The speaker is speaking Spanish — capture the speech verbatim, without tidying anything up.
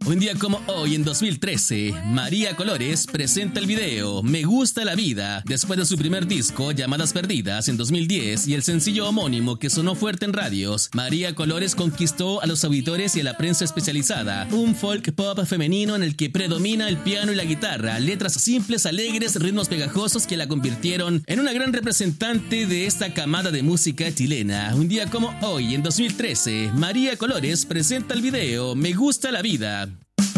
Un día como hoy, en dos mil trece, María Colores presenta el video Me Gusta la Vida, después de su primer disco, Llamadas Perdidas, en dos mil diez, y el sencillo homónimo que sonó fuerte en radios. María Colores conquistó a los auditores y a la prensa especializada, un folk pop femenino en el que predomina el piano y la guitarra, letras simples, alegres, ritmos pegajosos que la convirtieron en una gran representante de esta camada de música chilena. Un día como hoy, en dos mil trece, María Colores presenta el video Me Gusta la Vida.